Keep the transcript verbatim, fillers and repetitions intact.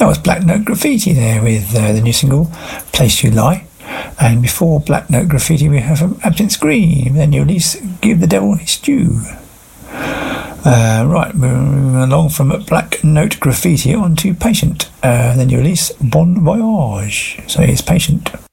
That was Black Note Graffiti there with uh, the new single, Place You Lie. And before Black Note Graffiti, we have um, Absinthe Green, their new release, Give the Devil His Due. Uh, right, moving along from Black Note Graffiti on to Patient, uh, their new release, Bon Voyage. So here's Patient.